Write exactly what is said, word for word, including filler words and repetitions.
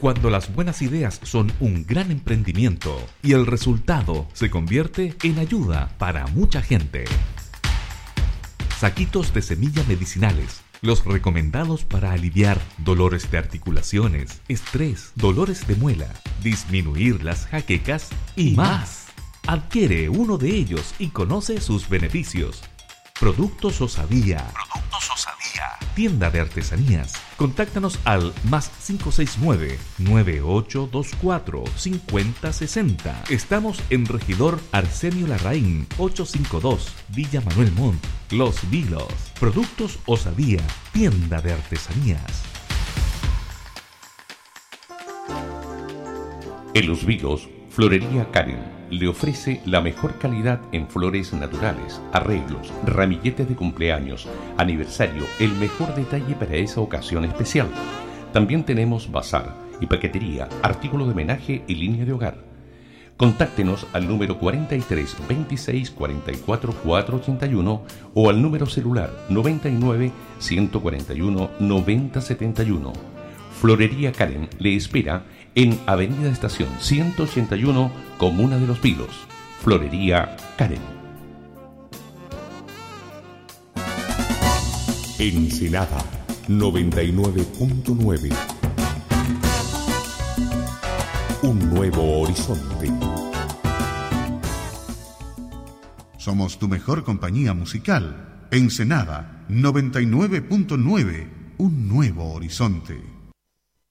Cuando las buenas ideas son un gran emprendimiento y el resultado se convierte en ayuda para mucha gente. Saquitos de semillas medicinales. Los recomendados para aliviar dolores de articulaciones, estrés, dolores de muela, disminuir las jaquecas y más. Adquiere uno de ellos y conoce sus beneficios. Productos Osadía. Productos Osadía. Tienda de artesanías. Contáctanos al más cinco seis nueve, nueve ocho dos cuatro, cinco cero seis cero. Estamos en Regidor Arsenio Larraín, ochocientos cincuenta y dos, Villa Manuel Montt, Los Vilos. Productos Osadía. Tienda de artesanías. En Los Vilos, Florería Karen le ofrece la mejor calidad en flores naturales, arreglos, ramilletes de cumpleaños, aniversario, el mejor detalle para esa ocasión especial. También tenemos bazar y paquetería, artículos de homenaje y línea de hogar. Contáctenos al número cuarenta y tres, veintiséis, cuarenta y cuatro, cuatrocientos ochenta y uno o al número celular noventa y nueve, ciento cuarenta y uno, noventa setenta y uno. Florería Karen le espera en Avenida Estación ciento ochenta y uno, Comuna de Los Vilos. Florería Karen. Ensenada noventa y nueve punto nueve. Un nuevo horizonte. Somos tu mejor compañía musical. Ensenada noventa y nueve punto nueve. Un nuevo horizonte.